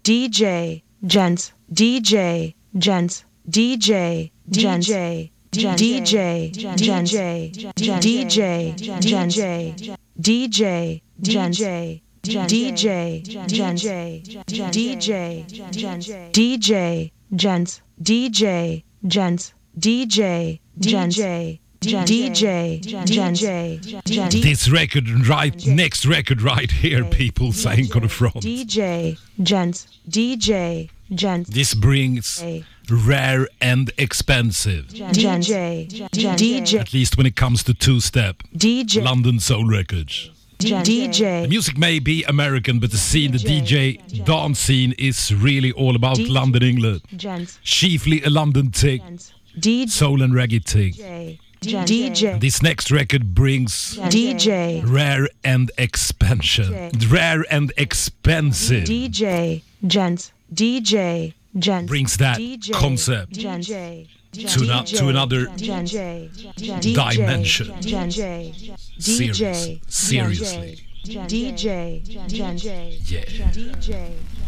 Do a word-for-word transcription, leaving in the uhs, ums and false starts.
D J, gents, D J, gents, D J, gents, D J, gents, D J, gents, D J, gents, D J, gents, D J, gents, D J, gents, D J, gents, D J, gents, D J, gents. This record right, next record right here, people saying on the front. D J, gents, D J, gents. This brings rare and expensive. D J, D J. At least when it comes to two-step. D J. London Soul Records. D J. The music may be American, but the scene, the D J dance scene is really all about London, England. Chiefly a London thing. Soul and reggae thing. D J. This next record brings D J. Rare and expansion. Rare and expensive. D J. Gents. D J. Gents. Brings that concept to, na- to another dimension. Serious. Seriously. D J. Yeah.